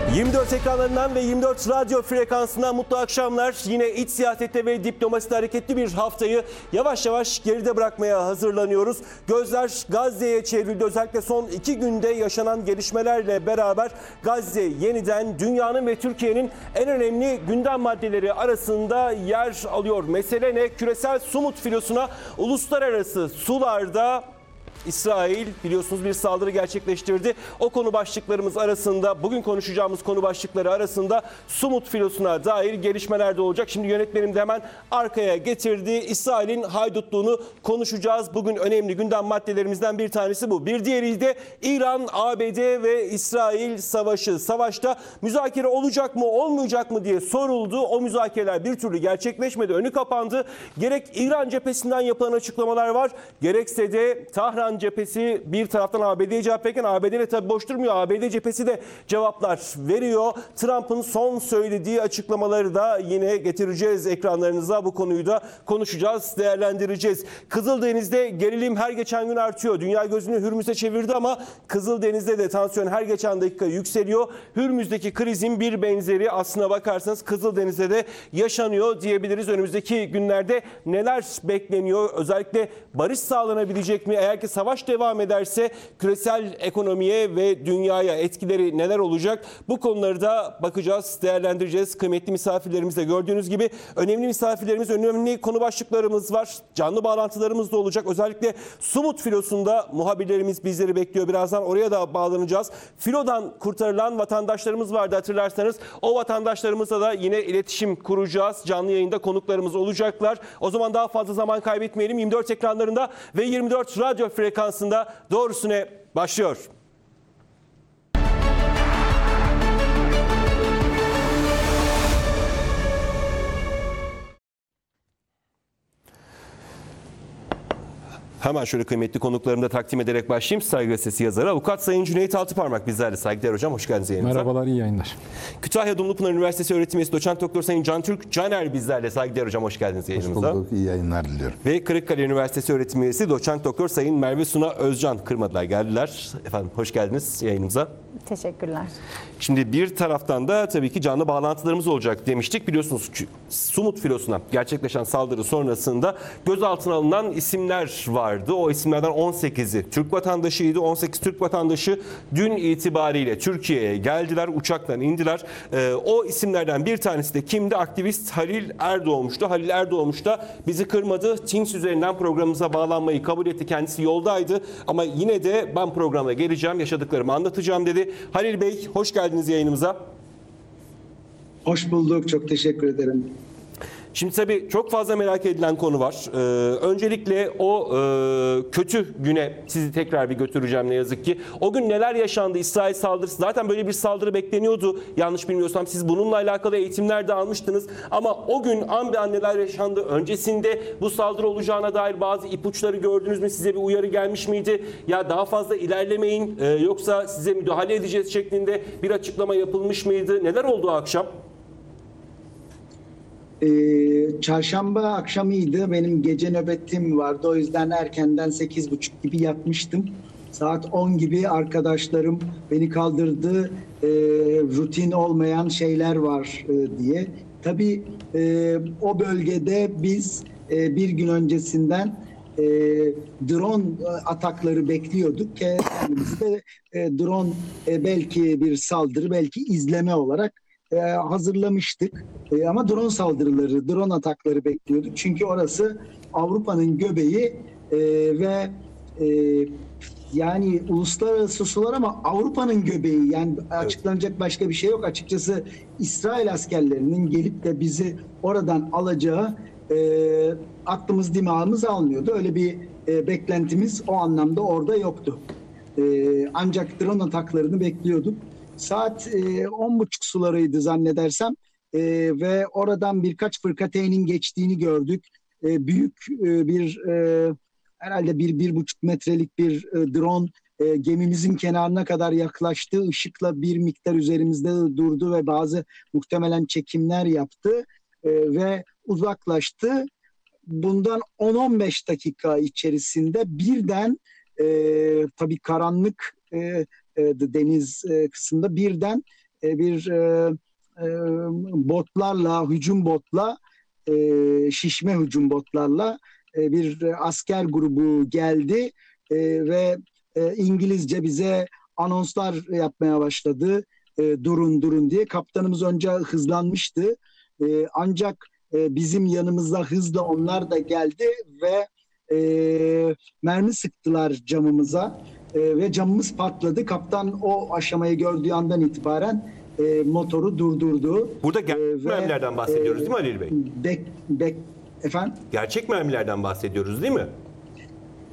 24 ekranlarından ve 24 radyo frekansından mutlu akşamlar. Yine iç siyasette ve diplomaside hareketli bir haftayı yavaş yavaş geride bırakmaya hazırlanıyoruz. Gözler Gazze'ye çevrildi. Özellikle son 2 günde yaşanan gelişmelerle beraber Gazze yeniden dünyanın ve Türkiye'nin en önemli gündem maddeleri arasında yer alıyor. Mesele ne? Küresel Sumut filosuna uluslararası sularda İsrail biliyorsunuz bir saldırı gerçekleştirdi. O konu başlıklarımız arasında, bugün konuşacağımız konu başlıkları arasında Sumut filosuna dair gelişmeler de olacak. Şimdi yönetmenim de hemen arkaya getirdi. İsrail'in haydutluğunu konuşacağız. Bugün önemli gündem maddelerimizden bir tanesi bu. Bir diğeri de İran, ABD ve İsrail savaşı. Savaşta müzakere olacak mı, olmayacak mı diye soruldu. O müzakereler bir türlü gerçekleşmedi, önü kapandı. Gerek İran cephesinden yapılan açıklamalar var, gerekse de Tahran cephesi bir taraftan ABD'ye cevap verirken ABD de tabii boş durmuyor. ABD cephesi de cevaplar veriyor. Trump'ın son söylediği açıklamaları da yine getireceğiz ekranlarınıza. Bu konuyu da konuşacağız, değerlendireceğiz. Kızıldeniz'de gerilim her geçen gün artıyor. Dünya gözünü Hürmüz'e çevirdi ama Kızıldeniz'de de tansiyon her geçen dakika yükseliyor. Hürmüz'deki krizin bir benzeri aslına bakarsanız Kızıldeniz'de de yaşanıyor diyebiliriz. Önümüzdeki günlerde neler bekleniyor? Özellikle barış sağlanabilecek mi? Eğer ki savaş devam ederse küresel ekonomiye ve dünyaya etkileri neler olacak? Bu konuları da bakacağız, değerlendireceğiz. Kıymetli misafirlerimizle gördüğünüz gibi önemli misafirlerimiz, önemli konu başlıklarımız var. Canlı bağlantılarımız da olacak. Özellikle Sumut filosunda muhabirlerimiz bizleri bekliyor. Birazdan oraya da bağlanacağız. Filodan kurtarılan vatandaşlarımız vardı hatırlarsanız. O vatandaşlarımızla da yine iletişim kuracağız. Canlı yayında konuklarımız olacaklar. O zaman daha fazla zaman kaybetmeyelim. 24 ekranlarında ve 24 radyo frekansında Doğrusu Ne başlıyor. Hemen şöyle kıymetli konuklarımı da takdim ederek başlayayım. Saygı Gazetesi yazarı Avukat Sayın Cüneyt Altıparmak bizlerle. Saygıdeğer hocam, hoş geldiniz yayınımıza. Merhabalar, iyi yayınlar. Kütahya Dumlupınar Üniversitesi öğretim üyesi Doçent Doktor Sayın Cantürk Caner bizlerle. Saygıdeğer hocam, hoş geldiniz yayınımıza. Hoş bulduk, iyi yayınlar diliyorum. Ve Kırıkkale Üniversitesi öğretim üyesi Doçent Doktor Sayın Merve Suna Özcan kırmadılar, geldiler. Efendim hoş geldiniz yayınımıza. Teşekkürler. Şimdi bir taraftan da tabii ki canlı bağlantılarımız olacak demiştik. Biliyorsunuz Sumut filosuna gerçekleşen saldırı sonrasında gözaltına alınan isimler vardı. O isimlerden 18'i Türk vatandaşıydı. 18 Türk vatandaşı dün itibariyle Türkiye'ye geldiler. Uçaktan indiler. O isimlerden bir tanesi de kimdi? Aktivist Halil Erdoğmuş'tu. Halil Erdoğmuş da bizi kırmadı. Teams üzerinden programımıza bağlanmayı kabul etti. Kendisi yoldaydı ama yine de ben programa geleceğim, yaşadıklarımı anlatacağım dedi. Halil Bey, hoş geldiniz yayınımıza. Hoş bulduk, çok teşekkür ederim. Şimdi tabii çok fazla merak edilen konu var. Öncelikle o kötü güne sizi tekrar bir götüreceğim ne yazık ki. O gün neler yaşandı? İsrail saldırısı. Zaten böyle bir saldırı bekleniyordu. Yanlış bilmiyorsam siz bununla alakalı eğitimler de almıştınız. Ama o gün an be an neler yaşandı? Öncesinde bu saldırı olacağına dair bazı ipuçları gördünüz mü? Size bir uyarı gelmiş miydi? Ya daha fazla ilerlemeyin yoksa size müdahale edeceğiz şeklinde bir açıklama yapılmış mıydı? Neler oldu o akşam? Çarşamba akşamıydı. Benim gece nöbetim vardı. O yüzden erkenden 8.30 gibi yatmıştım. Saat 10 gibi arkadaşlarım beni kaldırdı. Rutin olmayan şeyler var diye. Tabii o bölgede biz bir gün öncesinden drone atakları bekliyorduk ki kendimizde drone belki bir saldırı, belki izleme olarak hazırlamıştık. Ama drone saldırıları, drone atakları bekliyorduk. Çünkü orası Avrupa'nın göbeği ve yani uluslararası sular ama Avrupa'nın göbeği. Yani açıklanacak başka bir şey yok. Açıkçası İsrail askerlerinin gelip de bizi oradan alacağı aklımız dimağımız almıyordu. Öyle bir beklentimiz o anlamda orada yoktu. Ancak drone ataklarını bekliyorduk. Saat 10.30 sularıydı zannedersem ve oradan birkaç fırkateynin geçtiğini gördük. Büyük bir herhalde 1,5 metrelik bir drone gemimizin kenarına kadar yaklaştı. Işıkla bir miktar üzerimizde durdu ve bazı muhtemelen çekimler yaptı ve uzaklaştı. Bundan 10-15 dakika içerisinde birden tabii karanlık deniz kısmında birden bir botlarla, hücum botla, şişme hücum botlarla bir asker grubu geldi ve İngilizce bize anonslar yapmaya başladı. Durun durun diye. Kaptanımız önce hızlanmıştı. Ancak bizim yanımızda hızla onlar da geldi ve mermi sıktılar camımıza ve camımız patladı. Kaptan o aşamayı gördüğü andan itibaren motoru durdurdu. Burada gerçek mermilerden bahsediyoruz değil mi Halil Bey? Efendim? Gerçek mermilerden bahsediyoruz değil mi?